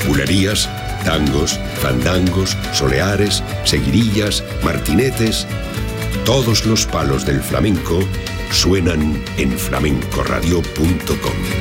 bulerías, tangos, fandangos, soleares, seguidillas, martinetes. Todos los palos del flamenco suenan en flamencoradio.com.